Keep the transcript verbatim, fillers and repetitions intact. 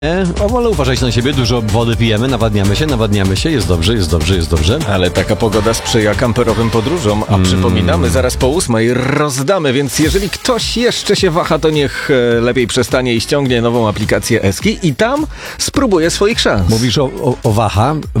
E, ale uważajcie na siebie, dużo wody pijemy, nawadniamy się, nawadniamy się, jest dobrze, jest dobrze, jest dobrze. Ale taka pogoda sprzyja kamperowym podróżom, a mm. przypominamy, zaraz po ósmej rozdamy, więc jeżeli ktoś jeszcze się waha, to niech e, lepiej przestanie i ściągnie nową aplikację Eski i tam spróbuje swoich szans. Mówisz o, o, o waha?